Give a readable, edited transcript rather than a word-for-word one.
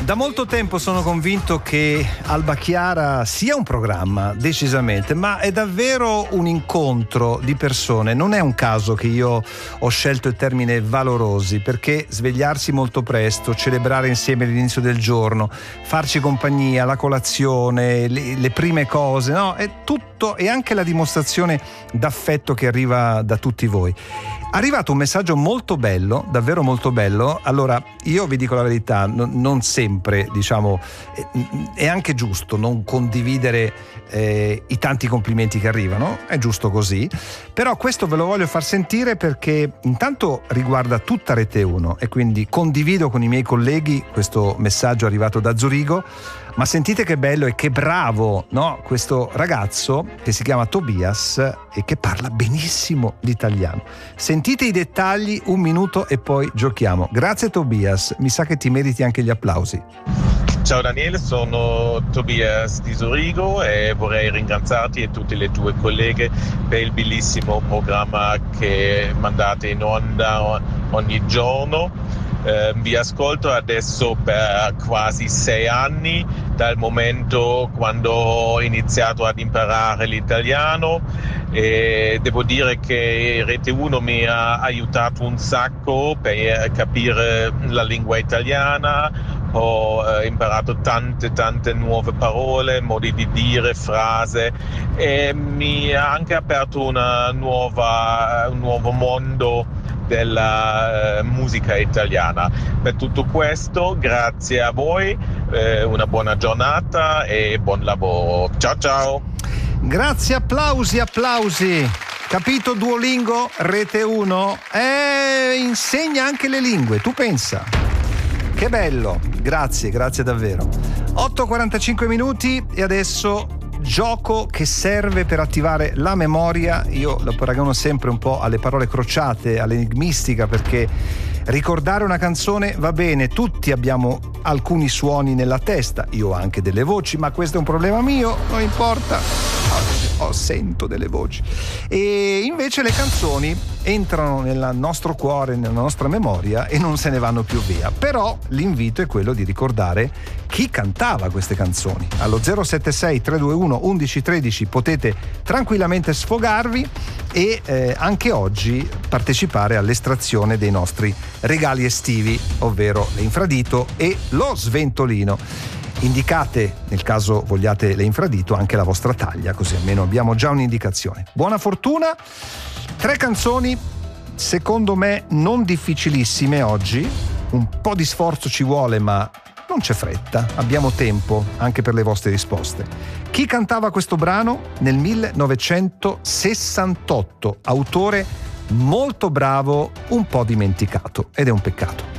Da molto tempo sono convinto che Alba Chiara sia un programma, decisamente, ma è davvero un incontro di persone. Non è un caso che io ho scelto il termine valorosi, perché svegliarsi molto presto, celebrare insieme l'inizio del giorno, farci compagnia, la colazione, le prime cose, no? È tutto, e anche la dimostrazione d'affetto che arriva da tutti voi. È arrivato un messaggio molto bello, davvero molto bello. Allora, io vi dico la verità, non sempre, diciamo, è anche giusto non condividere i tanti complimenti che arrivano, è giusto così, però questo ve lo voglio far sentire perché intanto riguarda tutta Rete 1 e quindi condivido con i miei colleghi questo messaggio arrivato da Zurigo. Ma sentite che bello e che bravo, no? Questo ragazzo che si chiama Tobias e che parla benissimo l'italiano. Sentite i dettagli, un minuto e poi giochiamo. Grazie Tobias, mi sa che ti meriti anche gli applausi. Ciao Daniele, sono Tobias di Zurigo e vorrei ringraziarti e tutte le tue colleghe per il bellissimo programma che mandate in onda ogni giorno. Vi ascolto adesso per quasi 6 anni, dal momento quando ho iniziato ad imparare l'italiano, e devo dire che Rete 1 mi ha aiutato un sacco per capire la lingua italiana. Ho imparato tante nuove parole, modi di dire, frasi, e mi ha anche aperto un nuovo mondo della musica italiana. Per tutto questo, grazie a voi, una buona giornata e buon lavoro. Ciao ciao! Grazie, applausi. Capito Duolingo? Rete 1 insegna anche le lingue, tu pensa. Che bello, grazie davvero. 8:45 minuti e adesso gioco che serve per attivare la memoria. Io lo paragono sempre un po' alle parole crociate, all'enigmistica, perché ricordare una canzone va bene, tutti abbiamo alcuni suoni nella testa, io ho anche delle voci, ma questo è un problema mio, non importa, sento delle voci. E invece le canzoni entrano nel nostro cuore, nella nostra memoria e non se ne vanno più via. Però l'invito è quello di ricordare chi cantava queste canzoni. Allo 076 321 1113 potete tranquillamente sfogarvi e anche oggi partecipare all'estrazione dei nostri regali estivi, ovvero l'infradito e lo sventolino. Indicate, nel caso vogliate l'infradito, anche la vostra taglia, così almeno abbiamo già un'indicazione. Buona fortuna. 3 canzoni, secondo me non difficilissime oggi. Un po' di sforzo ci vuole, ma non c'è fretta, abbiamo tempo anche per le vostre risposte. Chi cantava questo brano? Nel 1968, autore molto bravo, un po' dimenticato, ed è un peccato.